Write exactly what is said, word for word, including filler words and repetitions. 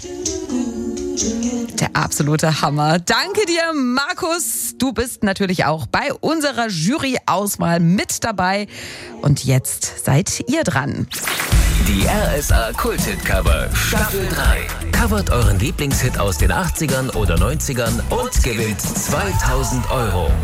Der absolute Hammer. Danke dir, Markus. Du bist natürlich auch bei unserer Jury-Auswahl mit dabei. Und jetzt seid ihr dran. Die R S A Kult-Hit-Cover Staffel drei. Covert euren Lieblingshit aus den achtzigern oder neunzigern und gewinnt zweitausend Euro.